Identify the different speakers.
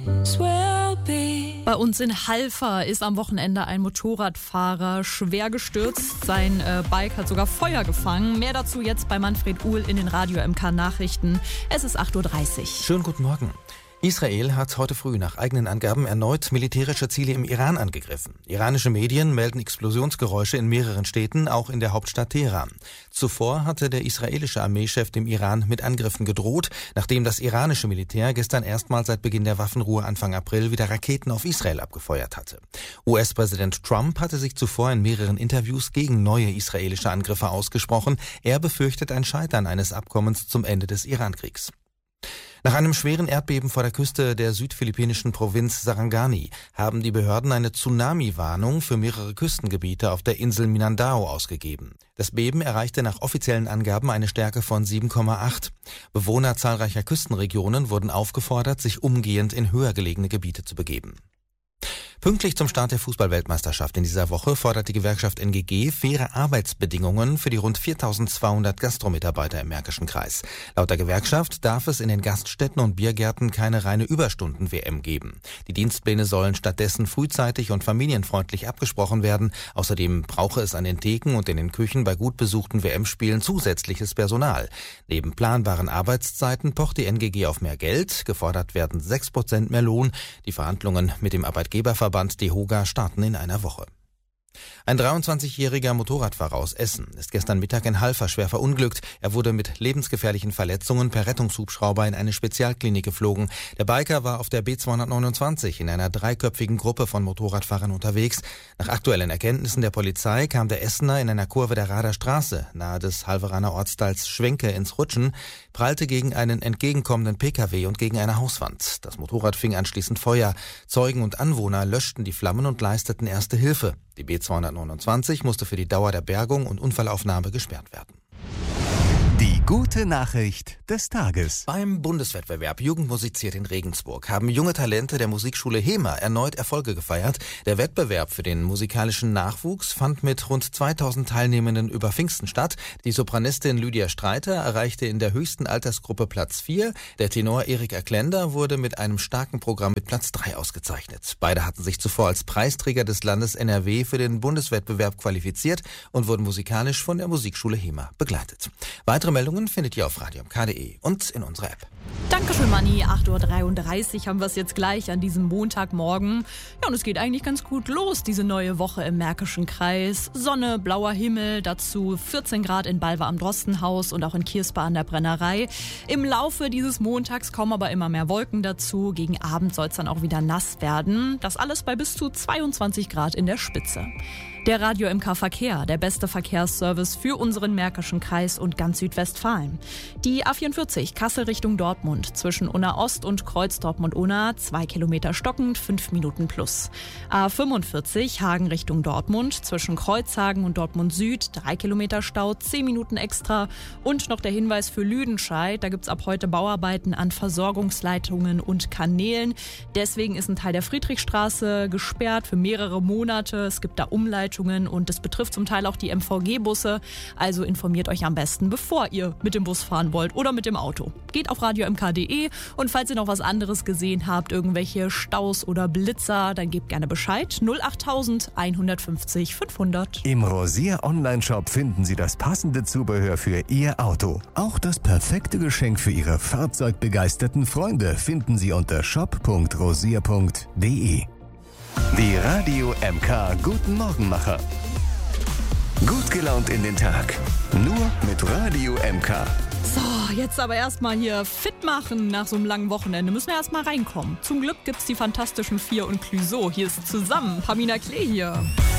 Speaker 1: Bei uns in Halver ist am Wochenende ein Motorradfahrer schwer gestürzt. Sein Bike hat sogar Feuer gefangen. Mehr dazu jetzt bei Manfred Uhl in den Radio MK Nachrichten. Es ist 8.30 Uhr.
Speaker 2: Schönen guten Morgen. Israel hat heute früh nach eigenen Angaben erneut militärische Ziele im Iran angegriffen. Iranische Medien melden Explosionsgeräusche in mehreren Städten, auch in der Hauptstadt Teheran. Zuvor hatte der israelische Armeechef dem Iran mit Angriffen gedroht, nachdem das iranische Militär gestern erstmals seit Beginn der Waffenruhe Anfang April wieder Raketen auf Israel abgefeuert hatte. US-Präsident Trump hatte sich zuvor in mehreren Interviews gegen neue israelische Angriffe ausgesprochen. Er befürchtet ein Scheitern eines Abkommens zum Ende des Irankriegs. Nach einem schweren Erdbeben vor der Küste der südphilippinischen Provinz Sarangani haben die Behörden eine Tsunami-Warnung für mehrere Küstengebiete auf der Insel Mindanao ausgegeben. Das Beben erreichte nach offiziellen Angaben eine Stärke von 7,8. Bewohner zahlreicher Küstenregionen wurden aufgefordert, sich umgehend in höher gelegene Gebiete zu begeben. Pünktlich zum Start der Fußball-Weltmeisterschaft in dieser Woche fordert die Gewerkschaft NGG faire Arbeitsbedingungen für die rund 4.200 Gastromitarbeiter im Märkischen Kreis. Laut der Gewerkschaft darf es in den Gaststätten und Biergärten keine reine Überstunden-WM geben. Die Dienstpläne sollen stattdessen frühzeitig und familienfreundlich abgesprochen werden. Außerdem brauche es an den Theken und in den Küchen bei gut besuchten WM-Spielen zusätzliches Personal. Neben planbaren Arbeitszeiten pocht die NGG auf mehr Geld. Gefordert werden 6% mehr Lohn. Die Verhandlungen mit dem Arbeitgeberverband DEHOGA starten in einer Woche. Ein 23-jähriger Motorradfahrer aus Essen ist gestern Mittag in Halver schwer verunglückt. Er wurde mit lebensgefährlichen Verletzungen per Rettungshubschrauber in eine Spezialklinik geflogen. Der Biker war auf der B229 in einer dreiköpfigen Gruppe von Motorradfahrern unterwegs. Nach aktuellen Erkenntnissen der Polizei kam der Essener in einer Kurve der Rader Straße nahe des Halveraner Ortsteils Schwenke ins Rutschen, prallte gegen einen entgegenkommenden Pkw und gegen eine Hauswand. Das Motorrad fing anschließend Feuer. Zeugen und Anwohner löschten die Flammen und leisteten erste Hilfe. Die B229 musste für die Dauer der Bergung und Unfallaufnahme gesperrt werden.
Speaker 3: Die gute Nachricht des Tages.
Speaker 2: Beim Bundeswettbewerb Jugend musiziert in Regensburg haben junge Talente der Musikschule HEMA erneut Erfolge gefeiert. Der Wettbewerb für den musikalischen Nachwuchs fand mit rund 2000 Teilnehmenden über Pfingsten statt. Die Sopranistin Lydia Streiter erreichte in der höchsten Altersgruppe Platz 4. Der Tenor Erik Erklender wurde mit einem starken Programm mit Platz 3 ausgezeichnet. Beide hatten sich zuvor als Preisträger des Landes NRW für den Bundeswettbewerb qualifiziert und wurden musikalisch von der Musikschule HEMA begleitet. Weitere Meldungen findet ihr auf radiomk.de und in unserer App.
Speaker 1: Dankeschön, Manni. 8.33 Uhr haben wir es jetzt gleich an diesem Montagmorgen. Ja, und es geht eigentlich ganz gut los, diese neue Woche im Märkischen Kreis. Sonne, blauer Himmel, dazu 14 Grad in Balve am Drostenhaus und auch in Kierspa an der Brennerei. Im Laufe dieses Montags kommen aber immer mehr Wolken dazu. Gegen Abend soll es dann auch wieder nass werden. Das alles bei bis zu 22 Grad in der Spitze. Der Radio MK Verkehr, der beste Verkehrsservice für unseren Märkischen Kreis und ganz Südwestfalen. Die A44 Kassel Richtung Dortmund zwischen Unna Ost und Kreuz Dortmund-Unna 2 Kilometer stockend, 5 Minuten plus. A45 Hagen Richtung Dortmund zwischen Kreuzhagen und Dortmund Süd 3 Kilometer Stau, 10 Minuten extra. Und noch der Hinweis für Lüdenscheid, da gibt's ab heute Bauarbeiten an Versorgungsleitungen und Kanälen. Deswegen ist ein Teil der Friedrichstraße gesperrt für mehrere Monate. Es gibt da Umleitungen und das betrifft zum Teil auch die MVG-Busse. Also informiert euch am besten, bevor ihr mit dem Bus fahren wollt oder mit dem Auto. Geht auf radiomk.de und falls ihr noch was anderes gesehen habt, irgendwelche Staus oder Blitzer, dann gebt gerne Bescheid. 08000 150 500.
Speaker 3: Im Rosier Online-Shop finden Sie das passende Zubehör für Ihr Auto. Auch das perfekte Geschenk für Ihre fahrzeugbegeisterten Freunde finden Sie unter shop.rosier.de. Die Radio MK Guten Morgenmacher. Gut gelaunt in den Tag. Nur mit Radio MK.
Speaker 1: So, jetzt aber erstmal hier fit machen nach so einem langen Wochenende. Müssen wir erstmal reinkommen. Zum Glück gibt's die Fantastischen Vier und Clouseau. Hier ist zusammen Pamina Klee hier.